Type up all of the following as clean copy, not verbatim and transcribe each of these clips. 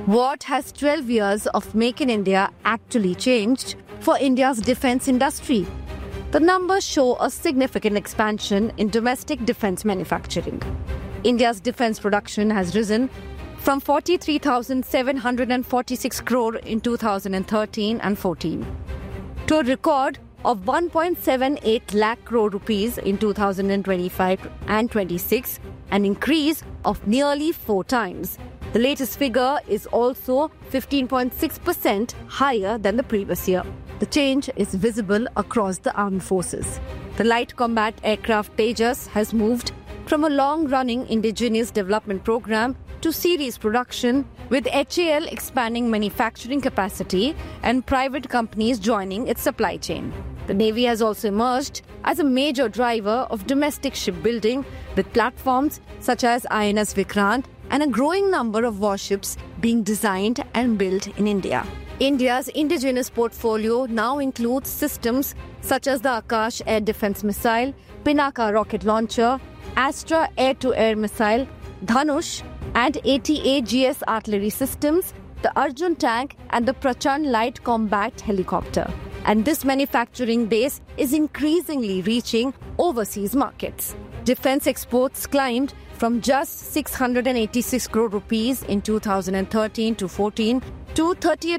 What has 12 years of Make in India actually changed for India's defence industry? The numbers show a significant expansion in domestic defence manufacturing. India's defence production has risen from 43,746 crore in 2013 and 14 to a record of 1.78 lakh crore rupees in 2025 and 26, an increase of nearly 4 times. The latest figure is also 15.6% higher than the previous year. The change is visible across the armed forces. The light combat aircraft Tejas has moved from a long-running indigenous development program to series production, with HAL expanding manufacturing capacity and private companies joining its supply chain. The Navy has also emerged as a major driver of domestic shipbuilding, with platforms such as INS Vikrant and a growing number of warships being designed and built in India. India's indigenous portfolio now includes systems such as the Akash Air Defence Missile, Pinaka Rocket Launcher, Astra Air-to-Air Missile, Dhanush, and ATA GS Artillery Systems, the Arjun Tank, and the Prachand Light Combat Helicopter. And this manufacturing base is increasingly reaching overseas markets. Defence exports climbed from just 686 crore rupees in 2013 to 14 to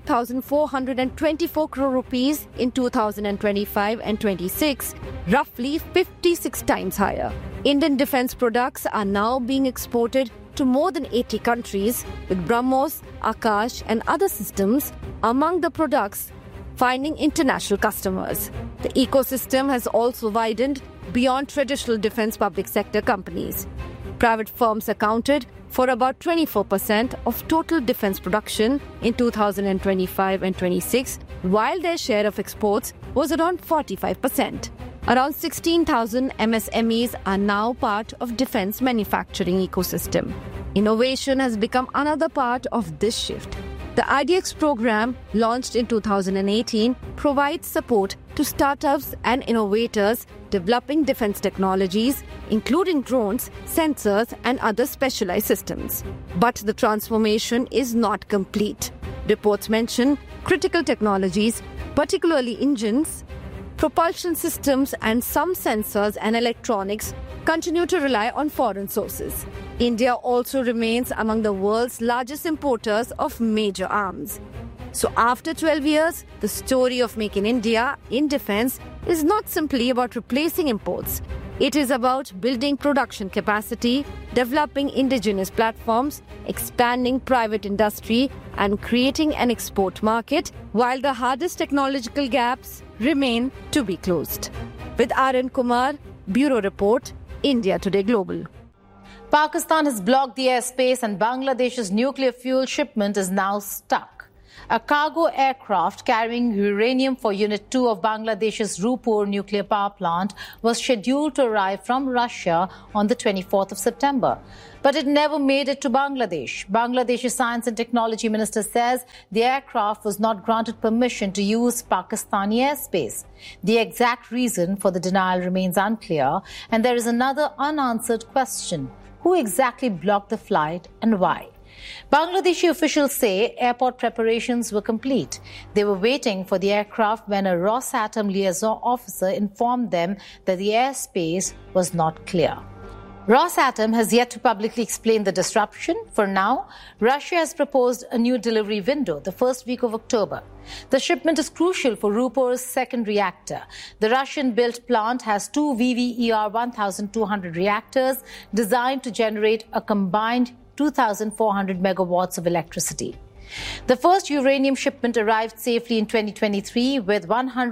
38,424 crore rupees in 2025 and 26, roughly 56 times higher. Indian defence products are now being exported to more than 80 countries, with BrahMos, Akash and other systems among the products finding international customers. The ecosystem has also widened beyond traditional defence public sector companies. Private firms accounted for about 24% of total defence production in 2025 and 26, while their share of exports was around 45%. Around 16,000 MSMEs are now part of defence manufacturing ecosystem. Innovation has become another part of this shift. The IDX program, launched in 2018, provides support to startups and innovators developing defence technologies, including drones, sensors, and other specialized systems. But the transformation is not complete. Reports mention critical technologies, particularly engines, propulsion systems, and some sensors and electronics continue to rely on foreign sources. India also remains among the world's largest importers of major arms. So after 12 years, the story of Make in India in defence is not simply about replacing imports. It is about building production capacity, developing indigenous platforms, expanding private industry, and creating an export market, while the hardest technological gaps remain to be closed. With R.N. Kumar, Bureau Report, India Today Global. Pakistan has blocked the airspace and Bangladesh's nuclear fuel shipment is now stuck. A cargo aircraft carrying uranium for Unit 2 of Bangladesh's Rupur nuclear power plant was scheduled to arrive from Russia on the 24th of September. But it never made it to Bangladesh. Bangladesh's Science and Technology Minister says the aircraft was not granted permission to use Pakistani airspace. The exact reason for the denial remains unclear, and there is another unanswered question. Who exactly blocked the flight and why? Bangladeshi officials say airport preparations were complete. They were waiting for the aircraft when a Rosatom liaison officer informed them that the airspace was not clear. Rosatom has yet to publicly explain the disruption. For now, Russia has proposed a new delivery window, the first week of October. The shipment is crucial for Rupur's second reactor. The Russian-built plant has 2 VVER 1200 reactors designed to generate a combined 2,400 megawatts of electricity. The first uranium shipment arrived safely in 2023 with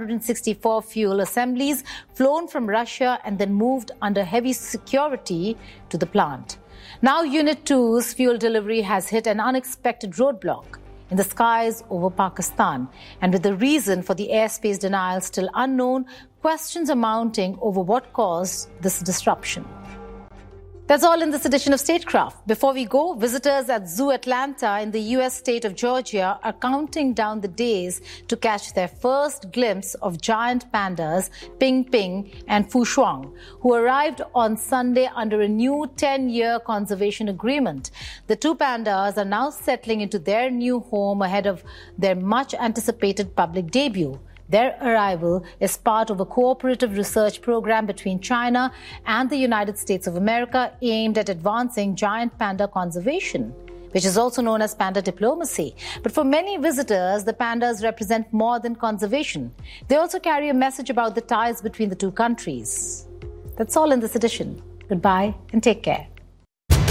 164 fuel assemblies flown from Russia and then moved under heavy security to the plant. Now Unit 2's fuel delivery has hit an unexpected roadblock in the skies over Pakistan. And with the reason for the airspace denial still unknown, questions are mounting over what caused this disruption. That's all in this edition of Statecraft. Before we go, visitors at Zoo Atlanta in the U.S. state of Georgia are counting down the days to catch their first glimpse of giant pandas Ping Ping and Fu Shuang, who arrived on Sunday under a new 10-year conservation agreement. The two pandas are now settling into their new home ahead of their much-anticipated public debut. Their arrival is part of a cooperative research program between China and the United States of America aimed at advancing giant panda conservation, which is also known as panda diplomacy. But for many visitors, the pandas represent more than conservation. They also carry a message about the ties between the two countries. That's all in this edition. Goodbye and take care.